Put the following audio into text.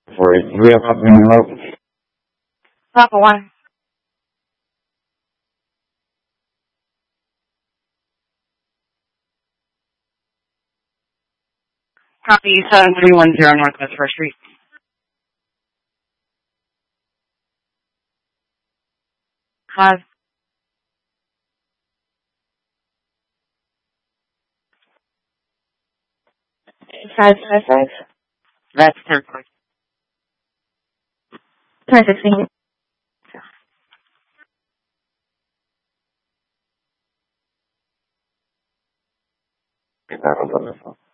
For it. Do we have copy remote? Papa 1. Copy 7310 Northwest 1st Street. 5. 555. That's 3rd floor. 2016. That was on the phone.